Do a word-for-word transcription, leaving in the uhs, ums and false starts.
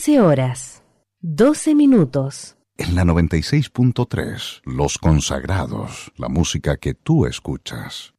doce horas, doce minutos. En la noventa y seis punto tres, Los Consagrados, la música que tú escuchas.